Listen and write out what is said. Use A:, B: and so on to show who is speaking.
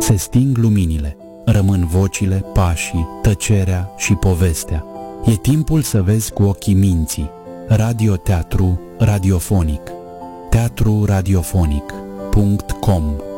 A: Se sting luminile, rămân vocile, pașii, tăcerea și povestea. E timpul să vezi cu ochii minții. Radioteatru radiofonic. teatruradiofonic.com